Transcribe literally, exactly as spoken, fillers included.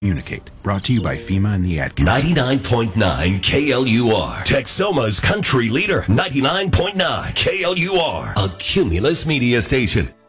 Communicate. Brought to you by FEMA and the Ad Council. ninety-nine point nine K L U R. Texoma's country leader. ninety-nine point nine K L U R. A Cumulus media station.